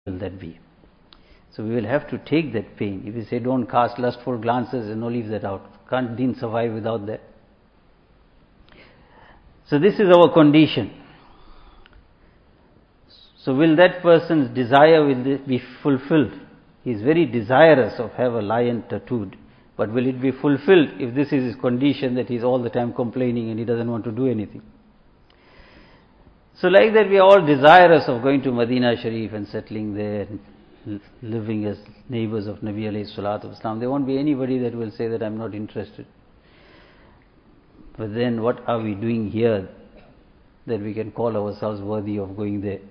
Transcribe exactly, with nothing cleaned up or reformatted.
will that be? So we will have to take that pain. If we say don't cast lustful glances, and no, leave that out. Can't deen survive without that? So this is our condition. So will that person's desire will be fulfilled? He is very desirous of have a lion tattooed, but will it be fulfilled if this is his condition, that he is all the time complaining and he doesn't want to do anything? So like that, we are all desirous of going to Medina Sharif and settling there, and living as neighbors of Nabi alayhi salatu wasalam. There won't be anybody that will say that I'm not interested. But then what are we doing here that we can call ourselves worthy of going there?